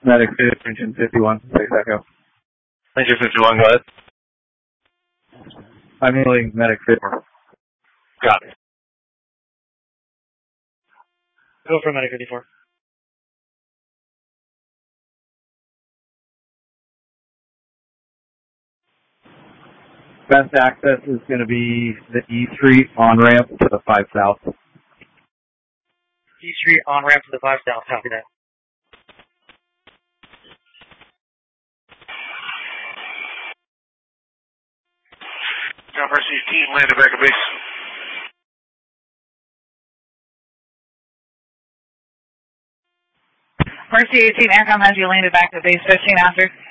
Medic 50, engine 51, take echo. Engine 51, go ahead. I'm healing medic 54. Got it. Go for medic 54. Best access is going to be the E Street on-ramp to the 5 South. E Street on-ramp to the 5 South, copy that. Mercy 18, landed back at base. Mercy 18, Aircom has you landed back at base 15 after.